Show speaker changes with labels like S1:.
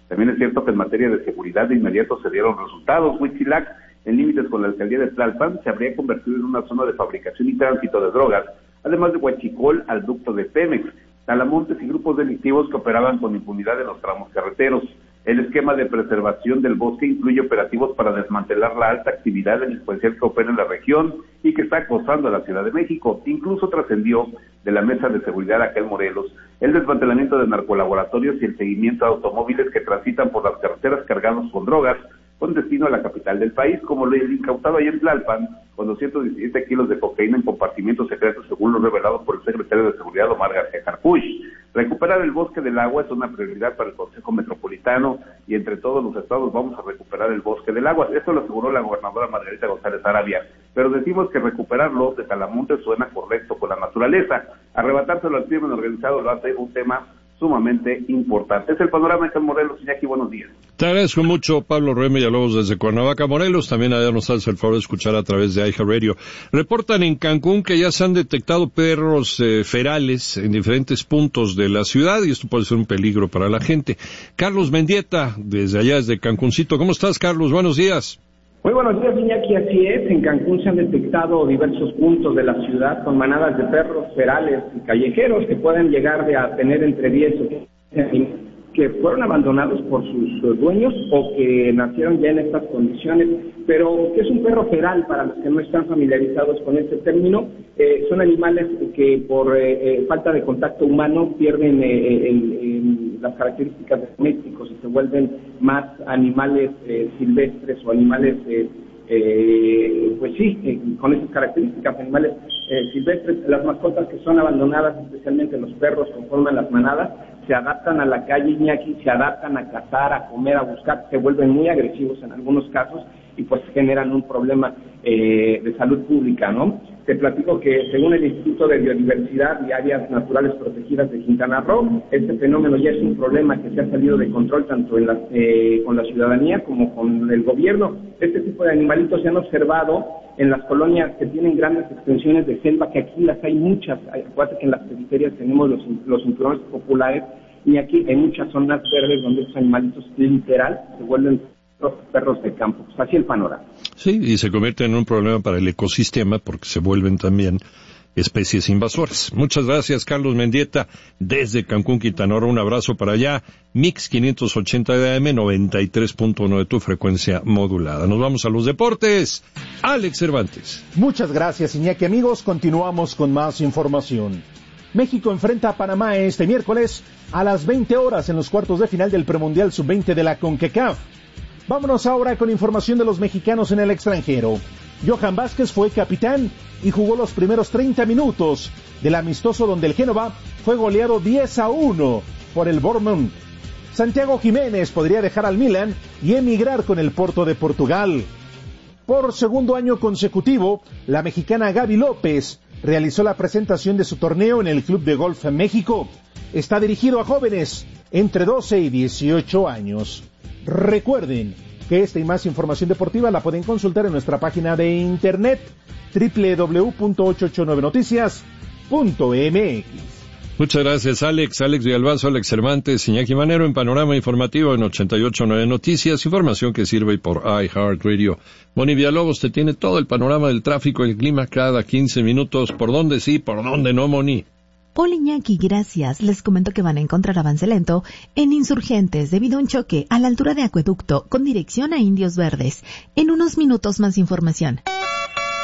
S1: También es cierto que en materia de seguridad de inmediato se dieron resultados. Huitzilac, en límites con la alcaldía de Tlalpan, se habría convertido en una zona de fabricación y tránsito de drogas, además de Huachicol al ducto de Pemex, talamontes y grupos delictivos que operaban con impunidad en los tramos carreteros. El esquema de preservación del bosque incluye operativos para desmantelar la alta actividad delincuencial que opera en la región y que está acosando a la Ciudad de México. Incluso trascendió de la Mesa de Seguridad Raquel Morelos el desmantelamiento de narcolaboratorios y el seguimiento de automóviles que transitan por las carreteras cargados con drogas con destino a la capital del país, como lo incautado ahí en Tlalpan, con 217 kilos de cocaína en compartimentos secretos, según lo revelado por el secretario de Seguridad, Omar García Harfuch. Recuperar el bosque del agua es una prioridad para el Consejo Metropolitano y entre todos los estados vamos a recuperar el bosque del agua. Esto lo aseguró la gobernadora Margarita González Arabia. Pero decimos que recuperarlo de Talamontes suena correcto con la naturaleza. Arrebatárselo al crimen organizado lo hace un tema sumamente importante. Es el panorama de Morelos. Iñaki, buenos días.
S2: Te agradezco mucho, Pablo Rueda Villalobos, desde Cuernavaca, Morelos. También allá nos hace el favor de escuchar a través de iHeartRadio. Reportan en Cancún que ya se han detectado perros ferales en diferentes puntos de la ciudad y esto puede ser un peligro para la gente. Carlos Mendieta, desde allá, desde Cancuncito. ¿Cómo estás, Carlos? Buenos días.
S3: Muy buenos días, Iñaki. Así es, en Cancún se han detectado diversos puntos de la ciudad con manadas de perros ferales y callejeros que pueden llegar a tener entre 10 o 15 animales que fueron abandonados por sus dueños o que nacieron ya en estas condiciones. Pero, ¿qué es un perro feral? Para los que no están familiarizados con este término, son animales que por falta de contacto humano pierden las características domésticos y se vuelven más animales silvestres o animales, con esas características, animales silvestres. Las mascotas que son abandonadas, especialmente los perros, conforman las manadas, se adaptan a la calle, Iñaki, se adaptan a cazar, a comer, a buscar, se vuelven muy agresivos en algunos casos y pues generan un problema de salud pública, ¿no? Te platico que según el Instituto de Biodiversidad y Áreas Naturales Protegidas de Quintana Roo, este fenómeno ya es un problema que se ha salido de control tanto con la ciudadanía como con el gobierno. Este tipo de animalitos se han observado en las colonias que tienen grandes extensiones de selva, que aquí las hay muchas. Acuérdate que en las periferias tenemos los cinturones populares y aquí hay muchas zonas verdes donde estos animalitos literal se vuelven los perros de campo. Pues así el panorama.
S2: Sí, y se convierte en un problema para el ecosistema porque se vuelven también especies invasoras. Muchas gracias, Carlos Mendieta, desde Cancún, Quintana Roo. Un abrazo para allá. Mix 580 de AM, 93.1 de tu frecuencia modulada. Nos vamos a los deportes. Alex Cervantes.
S4: Muchas gracias, Iñaki. Amigos, continuamos con más información. México enfrenta a Panamá este miércoles a las 20 horas en los cuartos de final del premundial sub-20 de la CONCACAF. Vámonos ahora con información de los mexicanos en el extranjero. Johan Vázquez fue capitán y jugó los primeros 30 minutos del amistoso donde el Génova fue goleado 10-1 por el Bournemouth. Santiago Jiménez podría dejar al Milan y emigrar con el Porto de Portugal. Por segundo año consecutivo, la mexicana Gaby López realizó la presentación de su torneo en el Club de Golf en México. Está dirigido a jóvenes entre 12 y 18 años. Recuerden que esta y más información deportiva la pueden consultar en nuestra página de internet www.889noticias.mx.
S2: Muchas gracias, Alex Villalbazo, Alex Cervantes, Iñaki Manero en Panorama Informativo en 88.9 Noticias, información que sirve por iHeartRadio. Moni Villalobos te tiene todo el panorama del tráfico y el clima cada 15 minutos, por dónde sí, por dónde no, Moni.
S5: Hola Iñaki, gracias. Les comento que van a encontrar avance lento en Insurgentes debido a un choque a la altura de Acueducto con dirección a Indios Verdes. En unos minutos más información.